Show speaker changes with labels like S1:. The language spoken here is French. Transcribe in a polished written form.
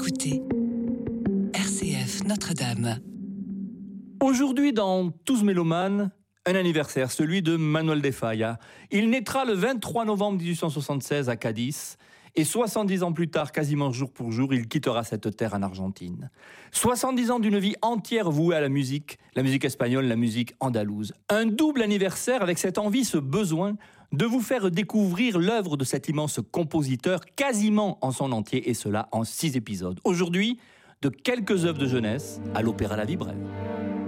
S1: écoutez RCF Notre-Dame.
S2: Aujourd'hui, dans Tous Mélomanes, un anniversaire, celui de Manuel de Falla. Il naîtra le 23 novembre 1876 à Cadiz et 70 ans plus tard, quasiment jour pour jour, il quittera cette terre en Argentine. 70 ans d'une vie entière vouée à la musique espagnole, la musique andalouse. Un double anniversaire avec cette envie, ce besoin de vous faire découvrir l'œuvre de cet immense compositeur quasiment en son entier, et cela en 6 épisodes. Aujourd'hui, de quelques œuvres de jeunesse à l'Opéra La Vie Brève.